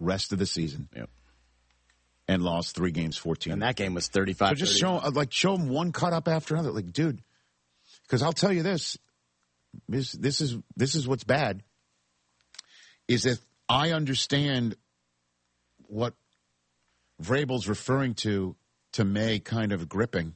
rest of the season. Yep. And lost 3 games, 14. And that game was 35. So just show him one cut up after another. Like, dude, because I'll tell you this is what's bad, is that I understand what Vrabel's referring to May kind of gripping,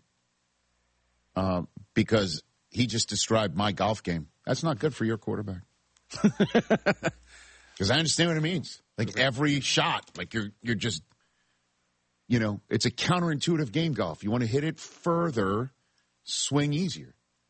because he just described my golf game. That's not good for your quarterback. Because I understand what it means. Like every shot, like you're just, it's a counterintuitive game, golf. You want to hit it further, swing easier.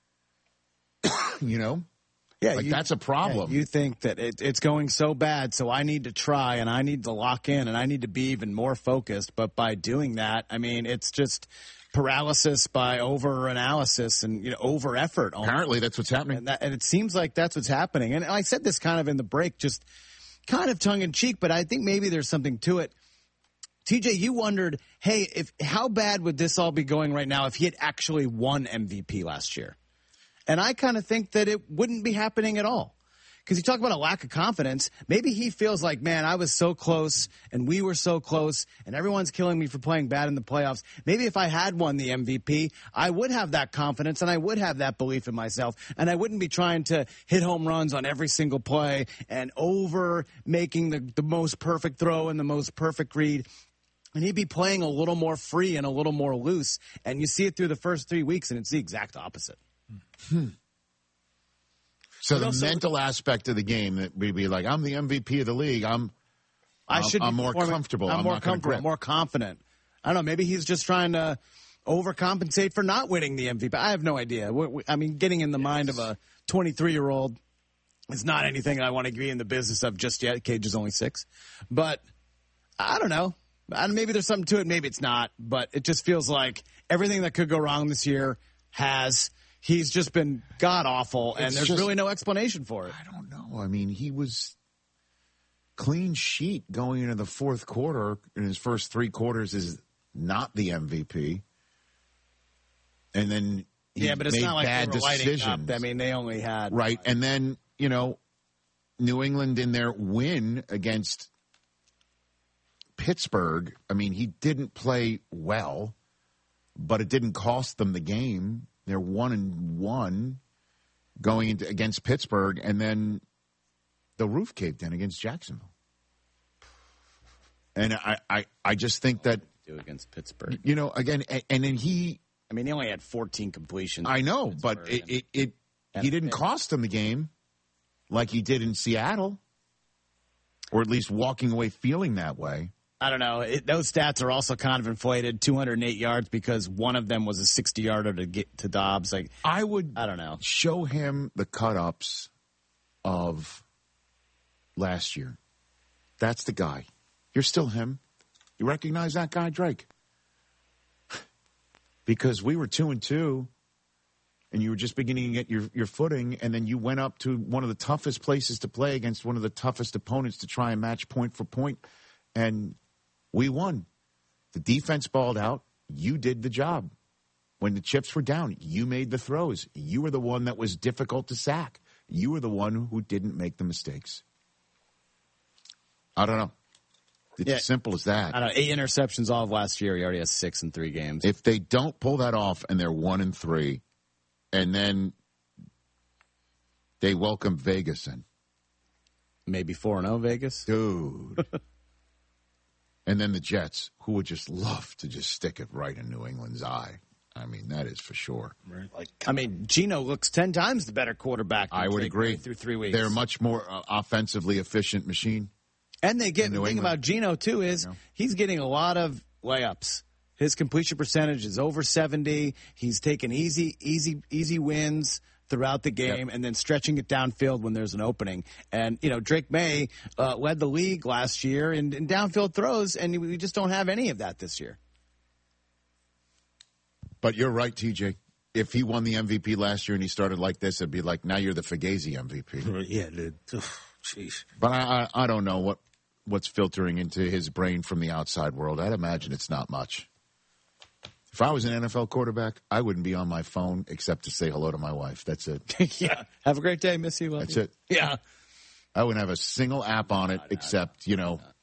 Yeah, that's a problem. Yeah, you think that it's going so bad, so I need to try and I need to lock in and I need to be even more focused. But by doing that, I mean, it's just paralysis by over-analysis and over-effort. Apparently, that's what's happening. And it seems like that's what's happening. And I said this kind of in the break, just kind of tongue-in-cheek, but I think maybe there's something to it. TJ, you wondered, hey, how bad would this all be going right now if he had actually won MVP last year? And I kind of think that it wouldn't be happening at all. Because you talk about a lack of confidence. Maybe he feels like, man, I was so close and we were so close and everyone's killing me for playing bad in the playoffs. Maybe if I had won the MVP, I would have that confidence and I would have that belief in myself. And I wouldn't be trying to hit home runs on every single play and over making the most perfect throw and the most perfect read. And he'd be playing a little more free and a little more loose. And you see it through the first 3 weeks and it's the exact opposite. So the mental aspect of the game, that we'd be like, I'm the MVP of the league. I'm more comfortable. I'm more comfortable, more confident. I don't know. Maybe he's just trying to overcompensate for not winning the MVP. I have no idea. I mean, getting in the mind of a 23-year-old is not anything I want to be in the business of just yet. Cage is only 6. But I don't know. Maybe there's something to it. Maybe it's not. But it just feels like everything that could go wrong this year has. He's just been god-awful, and there's really no explanation for it. I don't know. I mean, he was clean sheet going into the fourth quarter. In his first 3 quarters is not the MVP. And then he but it's made not like bad they were decisions. Lighting up. I mean, they only had... Right, and then, New England in their win against Pittsburgh, I mean, he didn't play well, but it didn't cost them the game. They're 1-1 going into against Pittsburgh, and then the roof caved in against Jacksonville. And I just think that do against Pittsburgh, again, and then he only had 14 completions. I know, but he didn't cost them the game like he did in Seattle, or at least walking away feeling that way. I don't know. Those stats are also kind of inflated. 208 yards because one of them was a 60-yarder to get to Dobbs. I don't know. Show him the cut-ups of last year. That's the guy. You're still him. You recognize that guy, Drake? Because we were 2-2, and you were just beginning to get your footing, and then you went up to one of the toughest places to play against one of the toughest opponents to try and match point for point, and we won. The defense balled out. You did the job. When the chips were down, you made the throws. You were the one that was difficult to sack. You were the one who didn't make the mistakes. I don't know. It's as simple as that. I don't know. 8 interceptions all of last year. He already has 6 in 3 games. If they don't pull that off and they're 1-3, and then they welcome Vegas in. Maybe 4-0 Vegas? Dude. And then the Jets, who would just love to just stick it right in New England's eye. I mean, that is for sure. Right. Geno looks 10 times the better quarterback. I would agree. Through 3 weeks. They're a much more offensively efficient machine. And the thing about Geno, too, is he's getting a lot of layups. His completion percentage is over 70. He's taking easy wins throughout the game and then stretching it downfield when there's an opening. And, Drake May led the league last year in downfield throws, and we just don't have any of that this year. But you're right, TJ. If he won the MVP last year and he started like this, it'd be like, now you're the Fugazi MVP. Yeah, dude. Jeez. But I don't know what's filtering into his brain from the outside world. I'd imagine it's not much. If I was an NFL quarterback, I wouldn't be on my phone except to say hello to my wife. That's it. Yeah. Have a great day, Missy. That's it. Yeah. I wouldn't have a single app on it except,